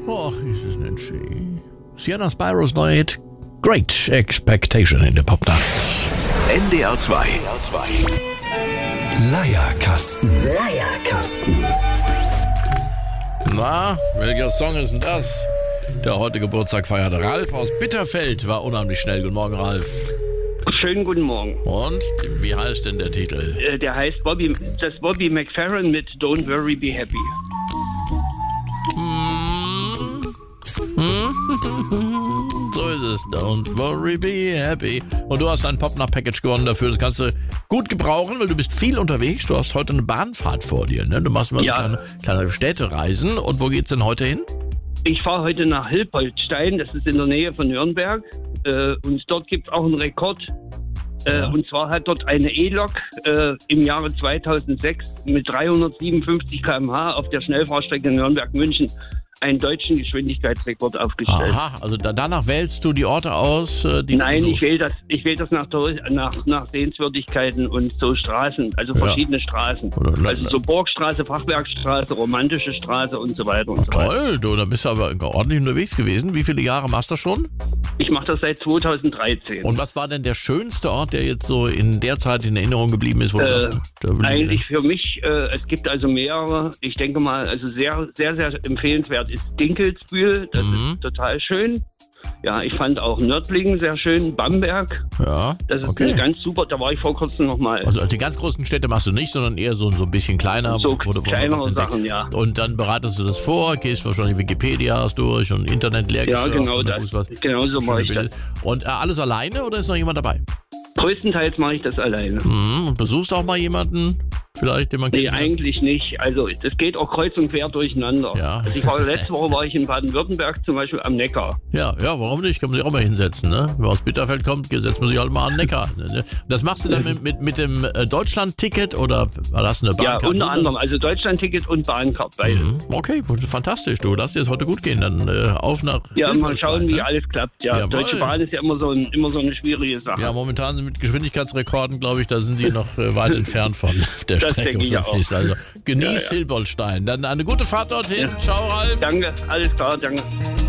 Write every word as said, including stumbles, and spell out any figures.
Och, ist es nicht schön. Sienna Spiros neuer Hit Great Expectation in der Popnacht. N D R zwei. Leierkasten. Leierkasten. Na, welcher Song ist denn das? Der heute Geburtstag feierte Ralf aus Bitterfeld. War unheimlich schnell. Guten Morgen, Ralf. Schönen guten Morgen. Und wie heißt denn der Titel? Äh, der heißt Bobby, das Bobby McFerrin mit Don't Worry, Be Happy. So ist es. Don't worry, be happy. Und du hast ein Popnacht-Package gewonnen dafür. Das kannst du gut gebrauchen, weil du bist viel unterwegs. Du hast heute eine Bahnfahrt vor dir. Ne? Du machst mal Ja. so kleine, kleine Städtereisen. Und wo geht's denn heute hin? Ich fahre heute nach Hilpoltstein, das ist in der Nähe von Nürnberg. Äh, und dort gibt es auch einen Rekord. Äh, Ja. Und zwar hat dort eine E-Lok äh, im Jahre zweitausendsechs mit dreihundertsiebenundfünfzig Kilometer pro Stunde auf der Schnellfahrstrecke Nürnberg-München einen deutschen Geschwindigkeitsrekord aufgestellt. Aha, also da, danach wählst du die Orte aus, äh, die Nein, du ich wähle das, ich wähle das nach, nach, nach Sehenswürdigkeiten und so Straßen, also Ja. verschiedene Straßen. Oder- Also so Burgstraße, Fachwerkstraße, romantische Straße und so weiter und so weiter. Toll, du, da bist du aber ordentlich unterwegs gewesen. Wie viele Jahre machst du schon? Ich mache das seit zweitausenddreizehn. Und was war denn der schönste Ort, der jetzt so in der Zeit in Erinnerung geblieben ist? Wo du Äh, sagst, da will ich Eigentlich für mich, äh, es gibt also mehrere. Ich denke mal, also sehr, sehr, sehr empfehlenswert ist Dinkelsbühl. Das Mhm. ist total schön. Ja, ich fand auch Nördlingen sehr schön. Bamberg, Ja, das ist okay. eine ganz super. Da war ich vor kurzem nochmal. Also die ganz großen Städte machst du nicht, sondern eher so, so ein bisschen kleiner. So wo, wo, du- wo du kleinere was entdeckst. Sachen, ja. Und dann bereitest du das vor, gehst wahrscheinlich Wikipedias durch und Internet leer Ja, gesurft genau und das. guckst was. Genau so mache Schöne ich Bilder. das. Und äh, alles alleine oder ist noch jemand dabei? Größtenteils mache ich das alleine. Mhm. Und besuchst auch mal jemanden, vielleicht, den man Nee, kennt? eigentlich nicht. Also das geht auch kreuz und quer durcheinander. Ja. Also ich war letzte Woche war ich in Baden-Württemberg zum Beispiel am Neckar. Ja, ja, warum nicht? Kann man sich auch mal hinsetzen, ne? Wenn man aus Bitterfeld kommt, setzt man sich halt mal an den Neckar. Ne? Das machst du dann mit, mit, mit dem äh, Deutschland-Ticket oder hast du eine Ja, Bahnkarte? unter anderem. Also Deutschland-Ticket und Bahncard. Beide. Mhm. Okay, gut, fantastisch. Du, lass dir das heute gut gehen. Dann äh, auf nach Ja, mal schauen, wie ne? alles klappt. Ja, Jawohl. Deutsche Bahn ist ja immer so, ein, immer so eine schwierige Sache. Ja, momentan sind mit Geschwindigkeitsrekorden, glaube ich, da sind sie noch äh, weit entfernt von der Das Strecke. denke ich wo du auch. fließt. Also genieß Ja, ja. Hilboltstein. Dann eine gute Fahrt dorthin. Ja. Ciao, Ralf. Danke, alles klar, danke.